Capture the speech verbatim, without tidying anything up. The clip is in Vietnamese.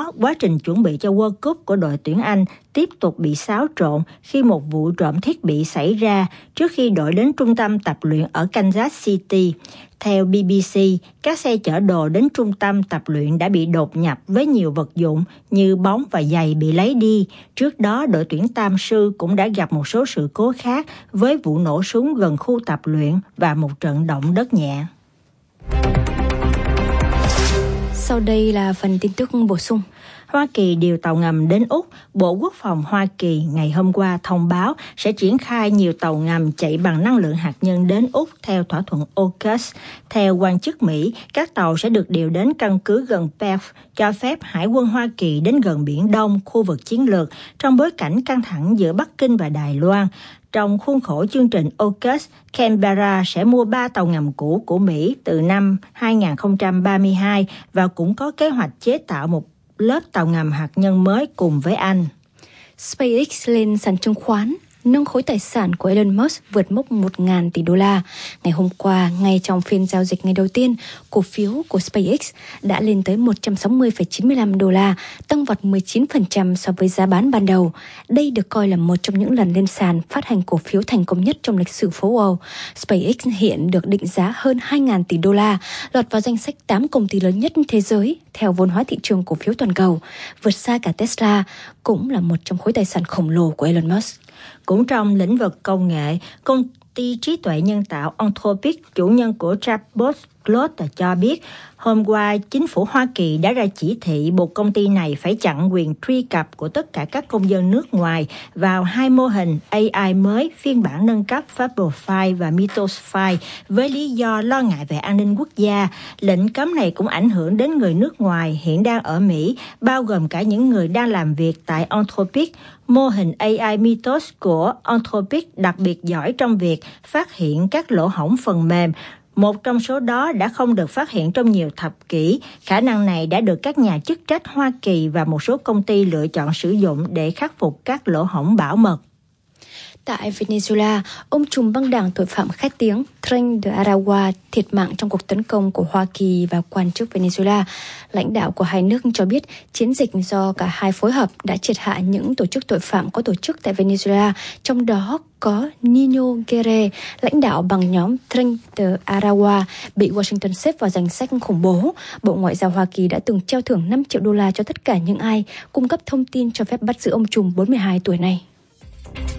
quá trình chuẩn bị cho World Cup của đội tuyển Anh tiếp tục bị xáo trộn khi một vụ trộm thiết bị xảy ra trước khi đội đến trung tâm tập luyện ở Kansas City. Theo B B C, các xe chở đồ đến trung tâm tập luyện đã bị đột nhập với nhiều vật dụng như bóng và giày bị lấy đi. Trước đó, đội tuyển Tam Sư cũng đã gặp một số sự cố khác với vụ nổ súng gần khu tập luyện và một trận động đất nhẹ. Sau đây là phần tin tức bổ sung. Hoa Kỳ điều tàu ngầm đến Úc. Bộ Quốc phòng Hoa Kỳ ngày hôm qua thông báo sẽ triển khai nhiều tàu ngầm chạy bằng năng lượng hạt nhân đến Úc theo thỏa thuận AUKUS. Theo quan chức Mỹ, các tàu sẽ được điều đến căn cứ gần Perth, cho phép Hải quân Hoa Kỳ đến gần Biển Đông, khu vực chiến lược, trong bối cảnh căng thẳng giữa Bắc Kinh và Đài Loan. Trong khuôn khổ chương trình AUKUS, Canberra sẽ mua ba tàu ngầm cũ của Mỹ từ năm hai không ba hai và cũng có kế hoạch chế tạo một lớp tàu ngầm hạt nhân mới cùng với Anh. SpaceX lên sàn chứng khoán, nâng khối tài sản của Elon Musk vượt mốc một nghìn tỷ đô la. Ngày hôm qua, ngay trong phiên giao dịch ngày đầu tiên, cổ phiếu của SpaceX đã lên tới một trăm sáu mươi phẩy chín mươi lăm đô la, tăng vọt mười chín phần trăm so với giá bán ban đầu. Đây được coi là một trong những lần lên sàn phát hành cổ phiếu thành công nhất trong lịch sử phố Wall. SpaceX hiện được định giá hơn hai nghìn tỷ đô la, lọt vào danh sách tám công ty lớn nhất thế giới theo vốn hóa thị trường cổ phiếu toàn cầu, vượt xa cả Tesla, cũng là một trong khối tài sản khổng lồ của Elon Musk. Cũng trong lĩnh vực công nghệ, công ty trí tuệ nhân tạo Anthropic, chủ nhân của chatbot Claude, cho biết hôm qua chính phủ Hoa Kỳ đã ra chỉ thị buộc công ty này phải chặn quyền truy cập của tất cả các công dân nước ngoài vào hai mô hình A I mới phiên bản nâng cấp Fablefy và Mythosfy với lý do lo ngại về an ninh quốc gia. Lệnh cấm này cũng ảnh hưởng đến người nước ngoài hiện đang ở Mỹ, bao gồm cả những người đang làm việc tại Anthropic. Mô hình A I Mythos của Anthropic đặc biệt giỏi trong việc phát hiện các lỗ hổng phần mềm. Một trong số đó đã không được phát hiện trong nhiều thập kỷ. Khả năng này đã được các nhà chức trách Hoa Kỳ và một số công ty lựa chọn sử dụng để khắc phục các lỗ hổng bảo mật. Tại Venezuela, ông trùm băng đảng tội phạm khét tiếng Tren de Aragua thiệt mạng trong cuộc tấn công của Hoa Kỳ và quan chức Venezuela. Lãnh đạo của hai nước cho biết chiến dịch do cả hai phối hợp đã triệt hạ những tổ chức tội phạm có tổ chức tại Venezuela, trong đó có Nino Guerre, lãnh đạo bằng nhóm Tren de Aragua, bị Washington xếp vào danh sách khủng bố. Bộ Ngoại giao Hoa Kỳ đã từng treo thưởng năm triệu đô la cho tất cả những ai cung cấp thông tin cho phép bắt giữ ông trùm bốn mươi hai tuổi này.